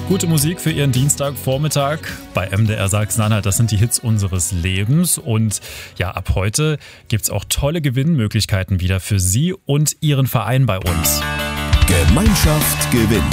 Gute Musik für Ihren Dienstagvormittag bei MDR Sachsen-Anhalt. Das sind die Hits unseres Lebens. Und ja, ab heute gibt's auch tolle Gewinnmöglichkeiten wieder für Sie und Ihren Verein bei uns. Gemeinschaft gewinnt.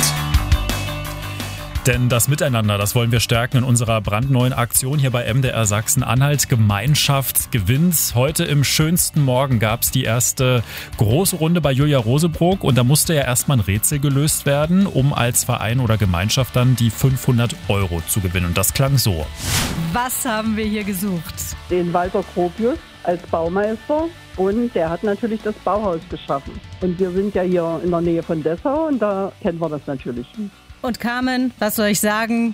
Denn das Miteinander, das wollen wir stärken in unserer brandneuen Aktion hier bei MDR Sachsen-Anhalt. Gemeinschaft gewinnt. Heute im schönsten Morgen gab es die erste große Runde bei Julia Rosebrook. Und da musste ja erstmal ein Rätsel gelöst werden, um als Verein oder Gemeinschaft dann die 500 € zu gewinnen. Und das klang so. Was haben wir hier gesucht? Den Walter Gropius als Baumeister. Und der hat natürlich das Bauhaus geschaffen. Und wir sind ja hier in der Nähe von Dessau und da kennen wir das natürlich. Und Carmen, was soll ich sagen?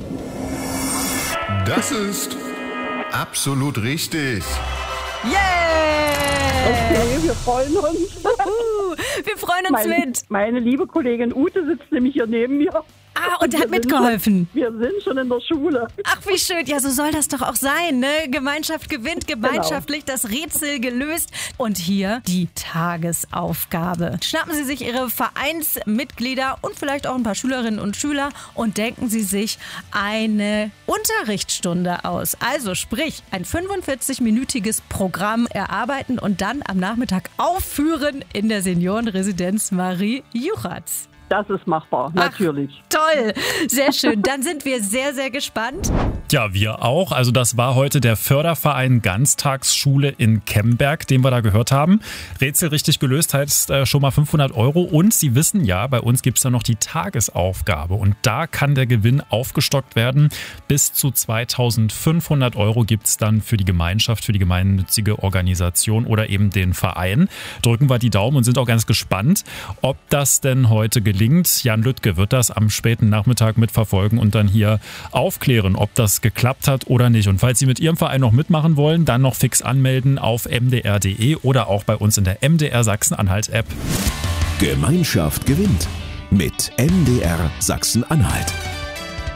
Das ist absolut richtig. Yeah! Okay, wir freuen uns. Wir freuen uns mit. Meine liebe Kollegin Ute sitzt nämlich hier neben mir. Ah, und hat mitgeholfen. Wir sind schon in der Schule. Ach, wie schön. Ja, so soll das doch auch sein, ne? Gemeinschaft gewinnt, gemeinschaftlich das Rätsel gelöst. Und hier die Tagesaufgabe. Schnappen Sie sich Ihre Vereinsmitglieder und vielleicht auch ein paar Schülerinnen und Schüler und denken Sie sich eine Unterrichtsstunde aus. Also sprich, ein 45-minütiges Programm erarbeiten und dann am Nachmittag aufführen in der Seniorenresidenz Marie Juchatz. Das ist machbar, natürlich. Ach, toll, sehr schön. Dann sind wir sehr, sehr gespannt. Ja, wir auch. Also das war heute der Förderverein Ganztagsschule in Kemberg, den wir da gehört haben. Rätsel richtig gelöst heißt schon mal 500 €. Und Sie wissen ja, bei uns gibt es da noch die Tagesaufgabe. Und da kann der Gewinn aufgestockt werden. Bis zu 2.500 € gibt es dann für die Gemeinschaft, für die gemeinnützige Organisation oder eben den Verein. Drücken wir die Daumen und sind auch ganz gespannt, ob das denn heute gelingt. Jan Lüttke wird das am späten Nachmittag mitverfolgen und dann hier aufklären, ob das geklappt hat oder nicht. Und falls Sie mit Ihrem Verein noch mitmachen wollen, dann noch fix anmelden auf mdr.de oder auch bei uns in der MDR Sachsen-Anhalt-App. Gemeinschaft gewinnt mit MDR Sachsen-Anhalt.